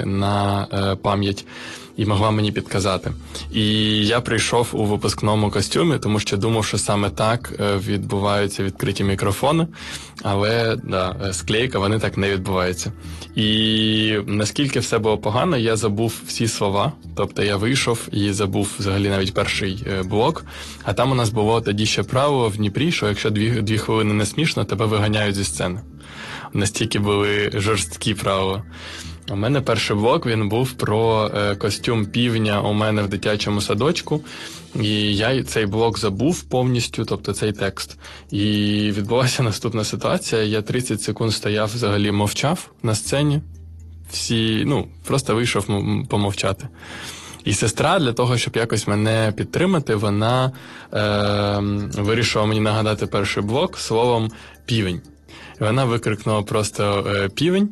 на пам'ять і могла мені підказати. І я прийшов у випускному костюмі, тому що думав, що саме так відбуваються відкриті мікрофони, але склейка, вони так не відбуваються. І наскільки все було погано, я забув всі слова, тобто я вийшов і забув взагалі навіть перший блок, а там у нас було тоді ще правило в Дніпрі, що якщо 2 хвилини не смішно, тебе виганяють зі сцени. Настільки були жорсткі правила. У мене перший блок, він був про костюм півня у мене в дитячому садочку, і я цей блок забув повністю, тобто цей текст. І відбулася наступна ситуація, я 30 секунд стояв, взагалі мовчав на сцені, просто вийшов помовчати. І сестра, для того, щоб якось мене підтримати, вона вирішила мені нагадати перший блок словом «півень». І вона викрикнула просто «півень».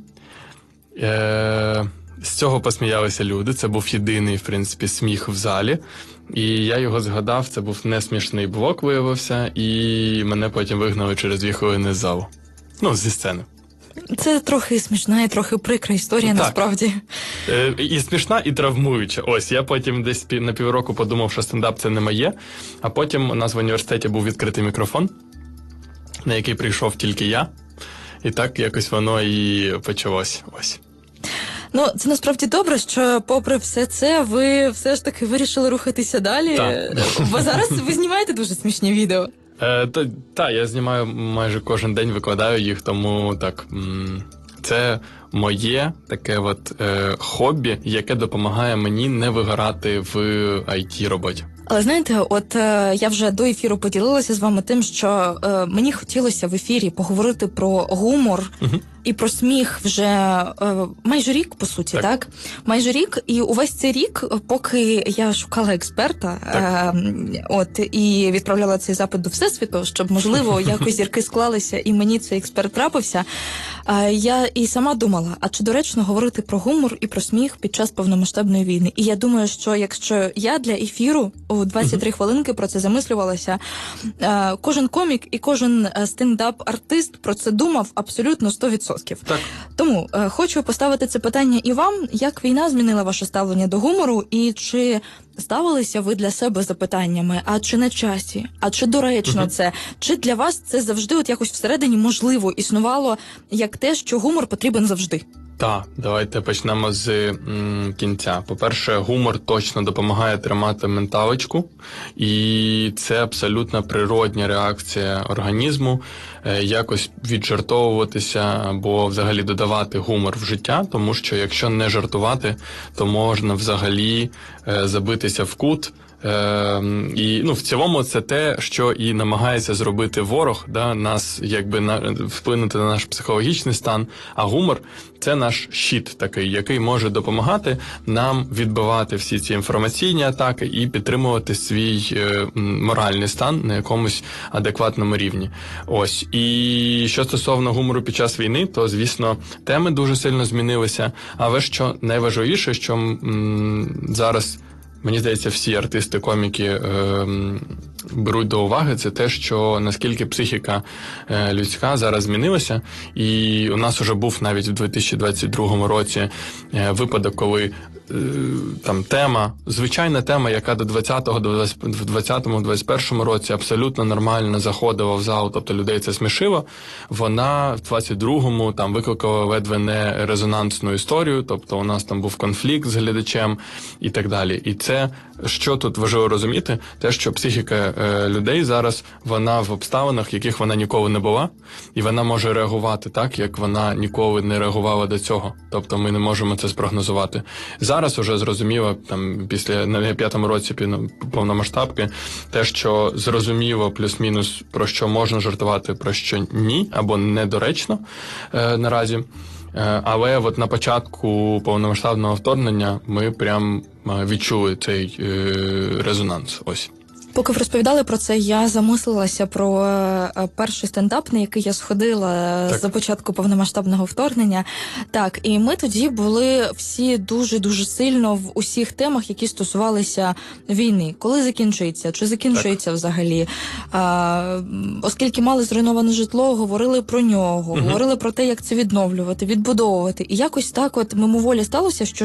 З цього посміялися люди, це був єдиний, в принципі, сміх в залі. І я його згадав, це був несмішний блок, виявився, і мене потім вигнали через 2 хвилини з залу. Зі сцени. Це трохи смішна і трохи прикра історія, так. Насправді. І смішна, і травмуюча. Ось, я потім десь на півроку подумав, що стендап – це не моє, а потім у нас в університеті був відкритий мікрофон, на який прийшов тільки я, і так якось воно і почалось. Ось. Це насправді добре, що попри все це ви все ж таки вирішили рухатися далі, бо зараз ви знімаєте дуже смішні відео. Так, я знімаю майже кожен день, викладаю їх, тому так, це моє таке хобі, яке допомагає мені не вигорати в IT-роботі. Але знаєте, я вже до ефіру поділилася з вами тим, що мені хотілося в ефірі поговорити про гумор і про сміх вже майже рік, по суті, так? Майже рік, і увесь цей рік, поки я шукала експерта, і відправляла цей запит до Всесвіту, щоб, можливо, якось зірки склалися і мені цей експерт трапився, я і сама думала, а чи доречно говорити про гумор і про сміх під час повномасштабної війни? І я думаю, що якщо я для ефіру у 23 хвилинки про це замислювалася, кожен комік і кожен стендап-артист про це думав абсолютно 100%. Так. Тому хочу поставити це питання і вам. Як війна змінила ваше ставлення до гумору? І чи ставилися ви для себе запитаннями, а чи на часі? А чи доречно це? Чи для вас це завжди якось всередині можливо існувало як те, що гумор потрібен завжди? Так, давайте почнемо з кінця. По-перше, гумор точно допомагає тримати менталочку, і це абсолютно природня реакція організму якось віджартовуватися або взагалі додавати гумор в життя, тому що якщо не жартувати, то можна взагалі забитися в кут. І в цілому це те, що і намагається зробити ворог, нас вплинути на наш психологічний стан, а гумор – це наш щит такий, який може допомагати нам відбивати всі ці інформаційні атаки і підтримувати свій моральний стан на якомусь адекватному рівні. Ось. І що стосовно гумору під час війни, то, звісно, теми дуже сильно змінилися, але що найважливіше, що зараз мені здається, всі артисти, коміки беруть до уваги, це те, що наскільки психіка людська зараз змінилася. І у нас вже був навіть у 2022 році випадок, коли звичайна тема, яка до 20-21 році абсолютно нормально заходила в зал, тобто людей це смішило, вона в 22-му викликала ледве не резонансну історію, тобто у нас там був конфлікт з глядачем і так далі. І це, що тут важливо розуміти, те, що психіка людей зараз, вона в обставинах, в яких вона ніколи не була, і вона може реагувати так, як вона ніколи не реагувала до цього. Тобто ми не можемо це спрогнозувати. Зараз уже зрозуміло, після на 5-му році повномасштабки, те, що зрозуміло плюс-мінус, про що можна жартувати, про що ні, або недоречно наразі. Але на початку повномасштабного вторгнення ми прям відчули цей резонанс. Ось. Поки ви розповідали про це, я замислилася про перший стендап, на який я сходила за початку повномасштабного вторгнення. Так, і ми тоді були всі дуже-дуже сильно в усіх темах, які стосувалися війни. Коли закінчується? Чи закінчується взагалі? Оскільки мали зруйноване житло, говорили про нього, говорили про те, як це відновлювати, відбудовувати. І якось так мимоволі сталося, що